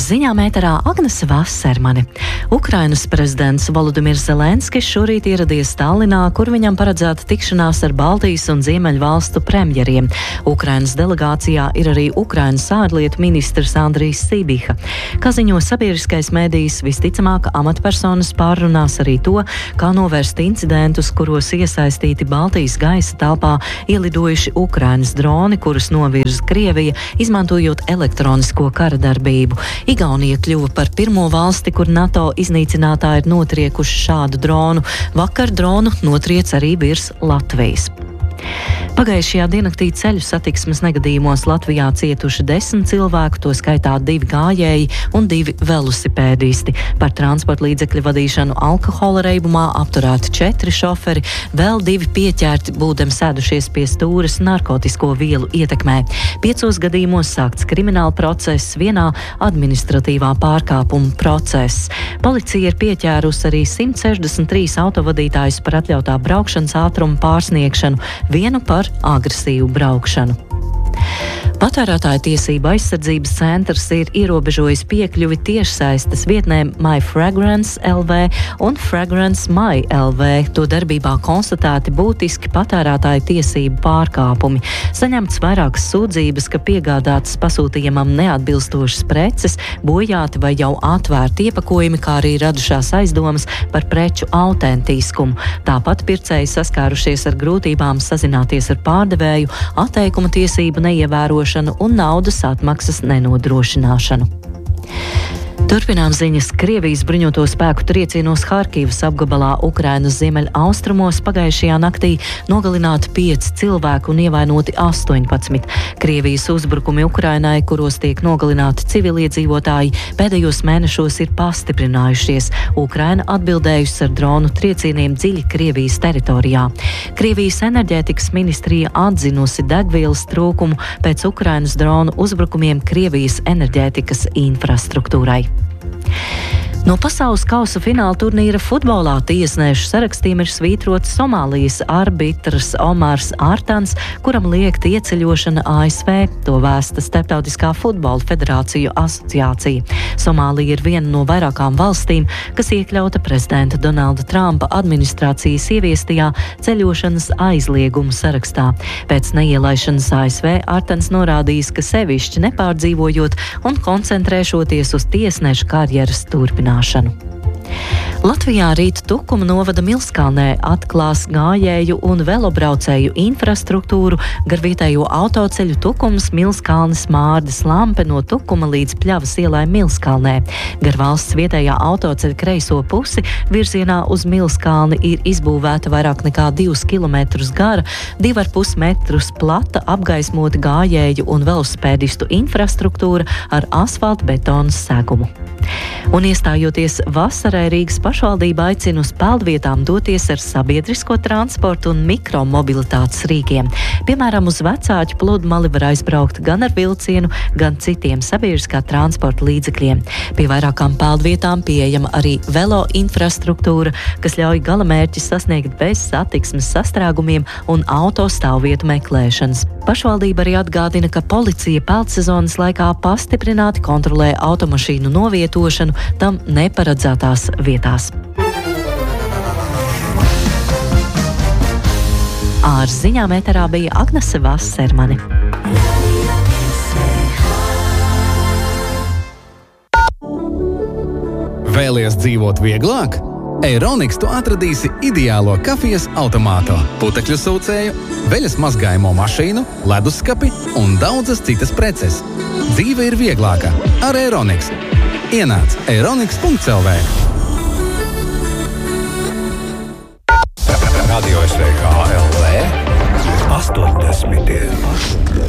ziņām ēterā Agnese Vasermane. Ukrainas prezidents Volodimirs Zelenskis šorīt ieradies Tallinā, kur viņam paredzēta tikšanās ar Baltijas un Ziemeļvalstu premjeriem. Ukrainas delegācijā ir arī Ukrainas ārlietu ministrs Andrijs Sibiha. Kā ziņo sabiedriskais mēdījis, visticamāk amatpersonas pārrunās arī to, kā novērst incidentus, kuros iesaistīti Baltijas gaisa telpā ielidojuši Ukrainas droni, kurus novirza Krievija, izmantojot elektronisko kara darbību. Igaunija kļuva par pirmo valsti, kur NATO iznīcinātāji ir notriekuši šādu dronu. Vakar dronu notriec arī virs Latvijas. Pagājušajā diennaktī ceļu satiksmes negadījumos Latvijā cietuši 10 cilvēku, to skaitā 2 gājēji un 2 velosipēdisti. Par transporta līdzekļu vadīšanu alkohola reibumā apturēti 4 šoferi, vēl 2 pieķerti, būdami sēdušies pie stūres narkotisko vielu ietekmē. 5 gadījumos sākts krimināla process, vienā administratīvā pārkāpuma process. Policija ir pieķērusi arī 163 autovadītājus par atļautā braukšanas ātruma pārsniegšanu, vienu par agresīvu braukšanu. Patērētāju tiesību aizsardzības centrs ir ierobežojis piekļuvi tiešsaistes vietnēm MyFragrance LV un Fragrance My LV. To darbībā konstatēti būtiski patērētāju tiesību pārkāpumi. Saņemts vairākas sūdzības, ka piegādātas pasūtījumam neatbilstošas preces, bojāti vai jau atvērti iepakojumi, kā arī radušās aizdomas par preču autentiskumu. Tāpat pircēji saskārušies ar grūtībām sazināties ar pārdevēju, atteikuma tiesību neievērošanu un naudas atmaksas nenodrošināšanu. Turpinām ziņas. Krievijas bruņoto spēku triecienos Harkivas apgabalā Ukrainas ziemeļaustrumos pagājušajā naktī nogalināti 5 cilvēku un ievainoti 18. Krievijas uzbrukumi Ukrainai, kuros tiek nogalināti civiliedzīvotāji, pēdējos mēnešos ir pastiprinājušies. Ukraina atbildējusi ar dronu triecieniem dziļi Krievijas teritorijā. Krievijas enerģētikas ministrija atzinusi degvielas trūkumu pēc Ukrainas dronu uzbrukumiem Krievijas enerģētikas infrastruktūrai. No pasaules kausa fināla turnīra futbolā tiesnešu sarakstiem ir svītrots Somālijas arbitrs Omars Artans, kuram liegta ieceļošana ASV. To vēsta Starptautiskā futbola federāciju asociācija. Somālija ir viena no vairākām valstīm, kas iekļauta prezidenta Donalda Trumpa administrācijas ieviestajā ceļošanas aizliegumu sarakstā. Pēc neielaišanas ASV Artans norādījis, ka sevišķi nepārdzīvojot un koncentrēšoties uz tiesneša karjeras turpināšanu. Latvijā rīt Tukuma novada Milskalnē atklās gājēju un velobraucēju infrastruktūru gar vietējo autoceļu Tukums Milskalnes Mārdes Lampe no Tukuma līdz Pļavas ielai Milskalnē. Gar valsts vietējā autoceļa kreiso pusi virzienā uz Milskalni ir izbūvēta vairāk nekā 2 kilometrus gara, 2,5 metrus plata apgaismota gājēju un velospēdistu infrastruktūra ar asfaltbetona segumu. Un iestājoties vasarai, Rīgas pašvaldība aicina uz peldvietām doties ar sabiedrisko transportu un mikromobilitātes rīkiem. Piemēram, uz Vecāķu pludmali var aizbraukt gan ar vilcienu, gan citiem sabiedriskā transporta līdzekļiem. Pie vairākām peldvietām pieejama arī velo infrastruktūra, kas ļauj galamērķi sasniegt bez satiksmes sastrēgumiem un auto stāvvietu meklēšanas. Pašvaldība arī atgādina, ka policija peldsezonas laikā pastiprināti kontrolē automašīnu novietošanu tam neparedzētās vietās. Ar ziņām ēterā bija Agnese Vasermane. Vēlies dzīvot vieglāk? Eironiks tu atradīsi ideālo kafijas automātu, putekļu sūcēju, veļas mazgājamo mašīnu, leduskapi un daudzas citas preces. Dzīve ir vieglāka ar Eironiks. Ienāc eironiks.lv. Radio SVK LV 80.